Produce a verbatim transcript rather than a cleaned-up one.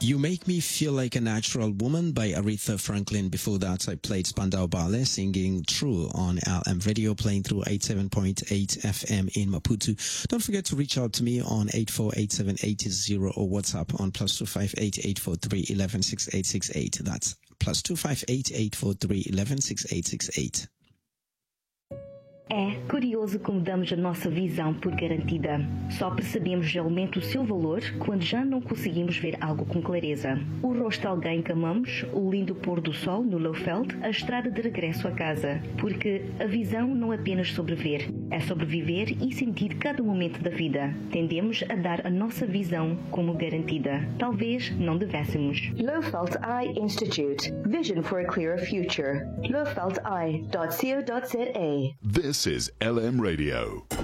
You Make Me Feel Like a Natural Woman by Aretha Franklin. Before that, I played Spandau Ballet singing True on L M Radio, playing through eighty-seven point eight F M in Maputo. Don't forget to reach out to me on eight four eight seven eight zero or WhatsApp on plus two five eight eight four three one one six eight six eight. That's plus two five eight eight four three one one six eight six eight. É curioso como damos a nossa visão por garantida. Só percebemos realmente o seu valor quando já não conseguimos ver algo com clareza. O rosto de alguém que amamos, o lindo pôr do sol no Lowveld, a estrada de regresso a casa. Porque a visão não é apenas sobre ver, é sobre viver e sentir cada momento da vida. Tendemos a dar a nossa visão como garantida. Talvez não devêssemos. Lowveld Eye Institute. Vision for a clearer future. lowveld eye dot co dot za. This is L M Radio.